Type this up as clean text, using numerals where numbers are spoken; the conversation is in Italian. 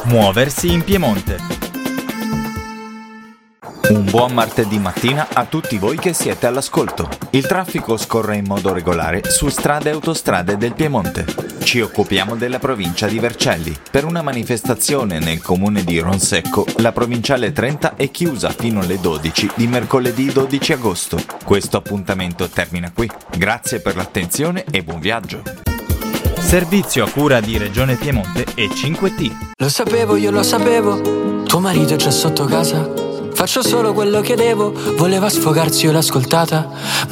Muoversi in Piemonte. Un buon martedì mattina a tutti voi che siete all'ascolto. Il traffico scorre in modo regolare su strade e autostrade del Piemonte. Ci occupiamo della provincia di Vercelli. Per una manifestazione nel comune di Ronsecco, la provinciale 30 è chiusa fino alle 12 di mercoledì 12 agosto. Questo appuntamento termina qui. Grazie per l'attenzione e buon viaggio. Servizio a cura di Regione Piemonte e 5T. Lo sapevo, io lo sapevo, tuo marito è già sotto casa. Faccio solo quello che devo, voleva sfogarsi, io l'ho ascoltata,